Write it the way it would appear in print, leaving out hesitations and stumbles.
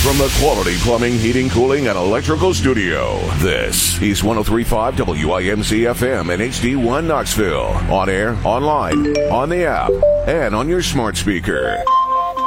From the Quality Plumbing, Heating, Cooling, and Electrical Studio, this is 103.5 WIMC FM and HD1 Knoxville. On air, online, on the app, and on your smart speaker.